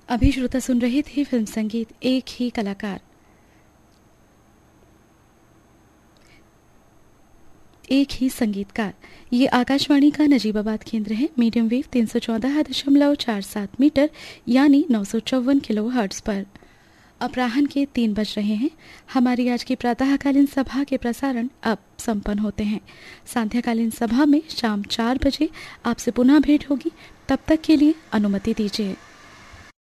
अभी श्रोता सुन रहे थे फिल्म संगीत एक ही कलाकार, एक ही संगीतकार। ये आकाशवाणी का नजीबाबाद केंद्र है। मीडियम वेव 314.47 मीटर यानी 954 किलो हर्ट्ज पर। अपराह्न के 3 बज रहे हैं। हमारी आज की प्रातःकालीन सभा के प्रसारण अब संपन्न होते हैं। सांध्याकालीन सभा में शाम 4 बजे आपसे पुनः भेंट होगी। तब तक के लिए अनुमति दीजिए।